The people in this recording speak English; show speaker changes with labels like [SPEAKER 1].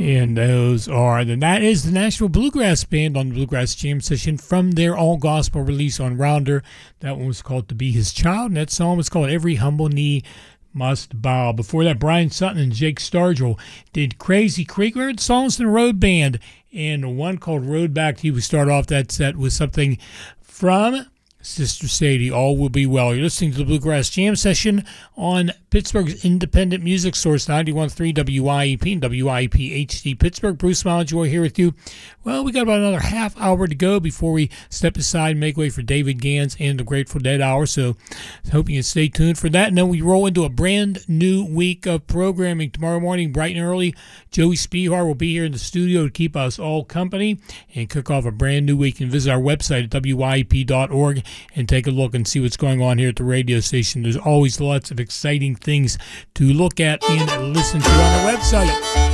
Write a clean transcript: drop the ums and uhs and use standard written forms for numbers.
[SPEAKER 1] And that is the Nashville Bluegrass Band on the Bluegrass Jam Session from their all gospel release on Rounder. That one was called To Be His Child, and that song was called Every Humble Knee Must Bow. Before that, Brian Sutton and Jake Stargell did Crazy Creek. We heard Songs in the Road Band, and one called Road Back to You. We start off that set with something from Sister Sadie, All Will Be Well. You're listening to the Bluegrass Jam Session on Pittsburgh's independent music source, 91.3 WYEP and WYEP HD Pittsburgh. Bruce Mountjoy here with you. Well, we got about another half hour to go before we step aside and make way for David Gans and the Grateful Dead Hour, so I hope you can stay tuned for that. And then we roll into a brand new week of programming. Tomorrow morning, bright and early, Joey Spihar will be here in the studio to keep us all company and kick off a brand new week. And visit our website at wyep.org and take a look and see what's going on here at the radio station. There's always lots of exciting things to look at and listen to on the website.